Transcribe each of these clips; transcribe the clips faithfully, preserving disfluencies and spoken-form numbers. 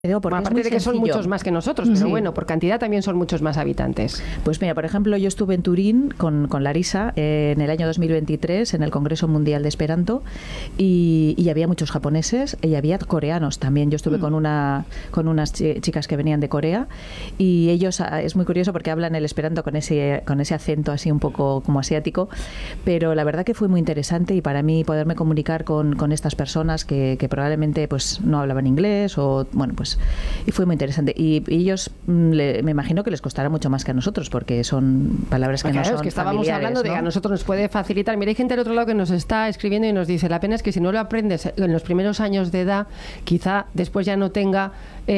Porque bueno, aparte de que son muchos más que nosotros, pero sí. Bueno, por cantidad también son muchos más habitantes. Pues mira, por ejemplo, yo estuve en Turín con, con Larisa eh, en el año dos mil veintitrés, en el Congreso Mundial de Esperanto, y, y había muchos japoneses y había coreanos también. Yo estuve mm. con una con unas chicas que venían de Corea, y ellos, es muy curioso porque hablan el esperanto con ese, con ese acento así un poco como asiático, pero la verdad que fue muy interesante, y para mí poderme comunicar con, con estas personas que, que probablemente pues no hablaban inglés, o bueno, pues y fue muy interesante. Y, y ellos, le, me imagino que les costará mucho más que a nosotros, porque son palabras que claro, no son es que estábamos hablando de ¿no? que a nosotros nos puede facilitar. Mira, hay gente al otro lado que nos está escribiendo y nos dice, la pena es que si no lo aprendes en los primeros años de edad, quizá después ya no tenga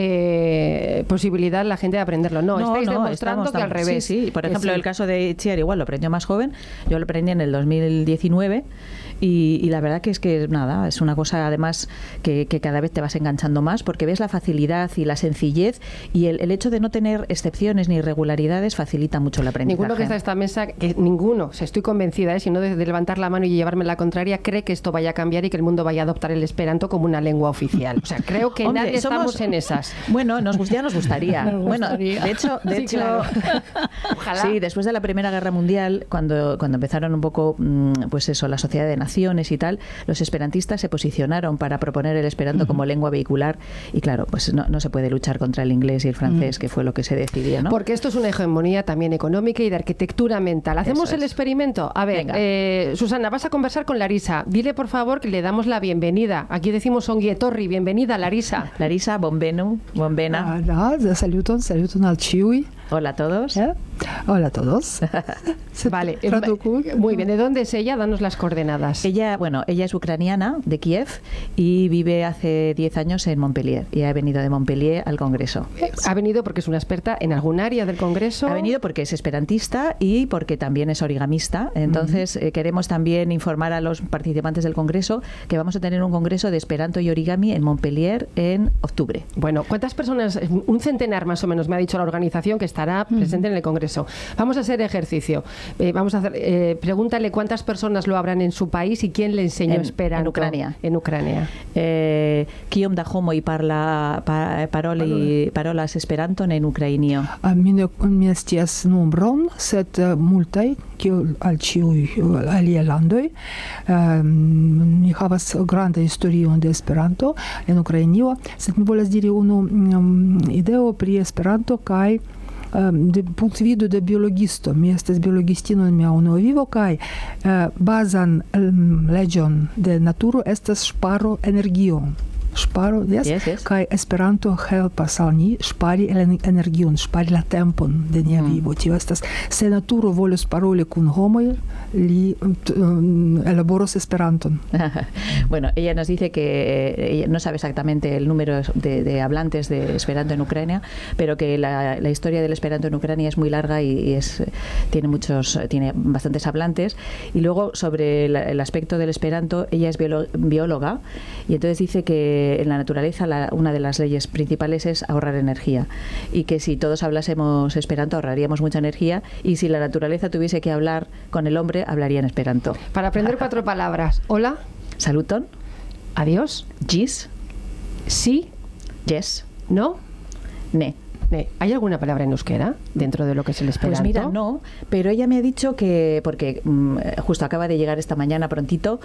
eh, posibilidad la gente de aprenderlo. No, no estáis no, demostrando estamos, que al revés. Sí, sí. Por ejemplo, sí. el caso de Itziar igual lo aprendió más joven. Yo lo aprendí en el dos mil diecinueve. Y, y la verdad que es que nada, es una cosa además que, que cada vez te vas enganchando más, porque ves la facilidad y la sencillez, y el, el hecho de no tener excepciones ni irregularidades facilita mucho el aprendizaje. Ninguno que está en esta mesa, que ninguno, o sea, estoy convencida, ¿eh? Si no de, de levantar la mano y llevarme la contraria, cree que esto vaya a cambiar y que el mundo vaya a adoptar el esperanto como una lengua oficial. O sea, creo que Hombre, nadie somos, estamos en esas. Bueno, nos, ya nos gustaría. nos bueno, gustaría. de hecho, de sí, hecho claro. Ojalá. Sí, después de la Primera Guerra Mundial, cuando, cuando empezaron un poco, pues eso, la Sociedad de Naciones y tal, los esperantistas se posicionaron para proponer el esperanto uh-huh. como lengua vehicular, y claro, pues no, no se puede luchar contra el inglés y el francés, uh-huh. que fue lo que se decidió, ¿no? Porque esto es una hegemonía también económica y de arquitectura mental. ¿Hacemos Eso el es. experimento? A ver, eh, Susana, vas a conversar con Larisa. Dile, por favor, que le damos la bienvenida. Aquí decimos ongi etorri, bienvenida, Larisa. Larisa, bonvenu, bonvena. Ah, no, saluton, saluton al chiui. Hola a todos. ¿Eh? Hola a todos. Vale, muy bien. ¿De dónde es ella? Danos las coordenadas. Ella, bueno, ella es ucraniana, de Kiev, y vive hace diez años en Montpellier, y ha venido de Montpellier al Congreso. ¿Ha venido porque es una experta en algún área del Congreso? Ha venido porque es esperantista y porque también es origamista. Entonces, uh-huh. eh, queremos también informar a los participantes del Congreso que vamos a tener un Congreso de Esperanto y Origami en Montpellier en octubre. Bueno, ¿cuántas personas? Un centenar más o menos, me ha dicho la organización, que estará uh-huh. presente en el Congreso. Vamos a hacer ejercicio. Eh, vamos a hacer, eh, pregúntale cuántas personas lo habrán en su país y quién le enseñó en, esperanto. En Ucrania. En Ucrania. Eh, Kiom da homo y parla pa, paroli, parolas esperanton en ucrainio. Mine miesties nombron, sed multaj, kiel al ĉiuj aliaj landoj, ni havas grandan historion de Esperanto en Ukrainio, sed mi volas diri unu um, ideo pri Esperanto kaj de punkt vidu de biologisto. Mi estas biologistino en mia unuavivo, kaj uh, bazan um, leĝon de naturo estas ŝparo energion. Ŝparo, yes? Yes, yes. Kaj Esperanto helpas al ni ŝpari energion, ŝpari la tempon de nia mm. vivo. Tio estas, se naturo volos paroli kun homoj, li um, elaboros Esperanton. Bueno, ella nos dice que eh, ella no sabe exactamente el número de, de hablantes de Esperanto en Ucrania, pero que la, la historia del Esperanto en Ucrania es muy larga y, y es tiene muchos, tiene bastantes hablantes. Y luego, sobre la, el aspecto del Esperanto, ella es biolo, bióloga, y entonces dice que en la naturaleza la, una de las leyes principales es ahorrar energía, y que si todos hablásemos esperanto ahorraríamos mucha energía, y si la naturaleza tuviese que hablar con el hombre, hablaría en esperanto. Para aprender cuatro palabras. Hola. Saluton. Adiós. Gis. Sí. Yes. No. Ne. ¿Hay alguna palabra en euskera dentro de lo que es el esperanto? Pues mira, no, pero ella me ha dicho que, porque mmm, justo acaba de llegar esta mañana prontito,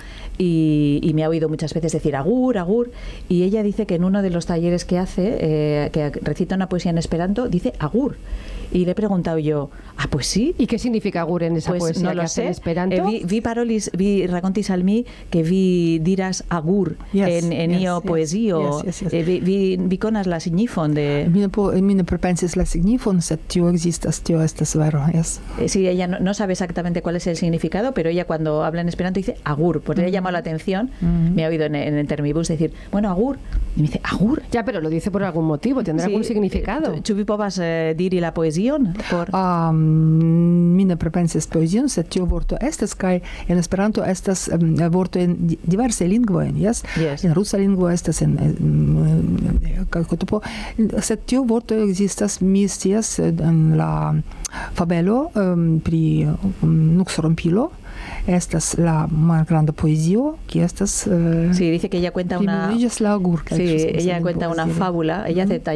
y, y me ha oído muchas veces decir agur, agur, y ella dice que en uno de los talleres que hace, eh, que recita una poesía en esperanto, dice agur. Y le he preguntado yo, ah, pues sí. ¿Y qué significa agur en esa pues poesía no que lo hace sé. en esperanto? Eh, vi, vi parolis, vi racontis al mi que vi diras agur yes, en, en yes, io yes, poesio. Yes, yes, yes. Eh, vi, vi, vi conas la signifon de... Mine, po, mine pripensis la signifon, sed tio existas, tio estas vero, yes. Eh, sí, ella no, no sabe exactamente cuál es el significado, pero ella cuando habla en esperanto dice agur, porque mm. le ha llamado la atención, mm. me ha oído en, en el termibus decir, bueno, agur, y me dice, agur. Ya, pero lo dice por algún motivo, tendrá sí, algún significado. Ĉu vi povas eh, diri la poezion? Por... Um, mine pripensis poezion, sed tio vorto estas, kaj en Esperanto estas um, vorto en diversaj lingvoj, yes? Yes. En rusa lingvo estas en um, sed tio vorto ekzistas, mi scias en la fabelo um, pri um, nuksrompilo, esta es la más grande poesía que estas... Uh, sí, dice que ella cuenta una... La gurka, sí, ella cuenta una fábula, ella hace